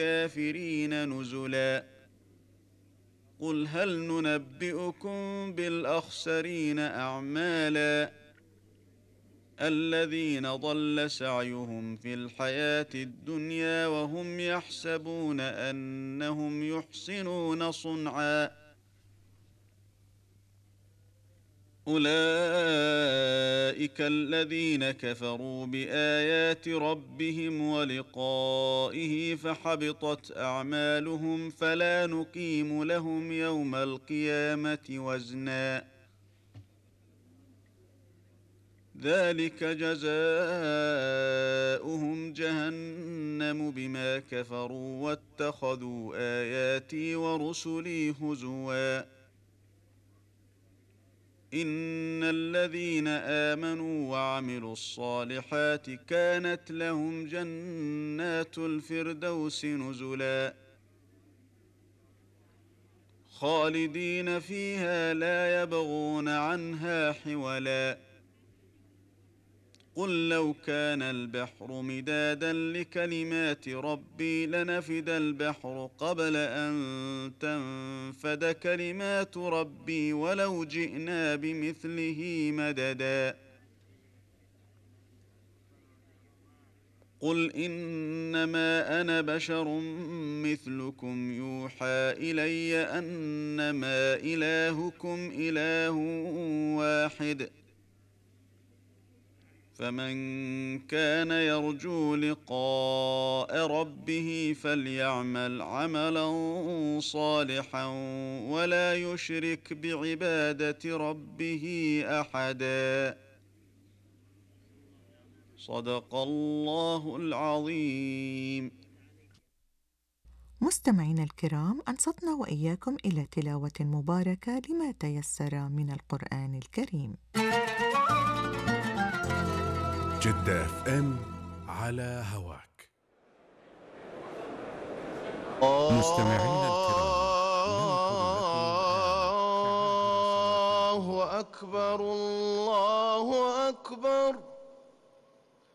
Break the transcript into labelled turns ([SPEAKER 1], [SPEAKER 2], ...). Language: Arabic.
[SPEAKER 1] الكافرين نزلا قل هل ننبئكم بالأخسرين أعمالا الذين ضل سعيهم في الحياة الدنيا وهم يحسبون أنهم يحسنون صنعا أولئك الذين كفروا بآيات ربهم ولقائه فحبطت أعمالهم فلا نقيم لهم يوم القيامة وزنا ذلك جزاؤهم جهنم بما كفروا واتخذوا آياتي ورسلي هزوا إن الذين آمنوا وعملوا الصالحات كانت لهم جنات الفردوس نزلا خالدين فيها لا يبغون عنها حولا قل لو كان البحر مدادا لكلمات ربي لنفد البحر قبل أن تنفد كلمات ربي ولو جئنا بمثله مددا قل إنما أنا بشر مثلكم يوحى إلي أنما إلهكم إله واحد فمن كان يرجو لقاء ربه فليعمل عملا صالحا ولا يشرك بعبادة ربه أحدا صدق الله العظيم.
[SPEAKER 2] مستمعينا الكرام، أنصتنا وإياكم إلى تلاوة مباركة لما تيسر من القرآن الكريم.
[SPEAKER 3] جدة FM على هواك.
[SPEAKER 4] مستمعينا الكرام،
[SPEAKER 5] الله أكبر الله أكبر.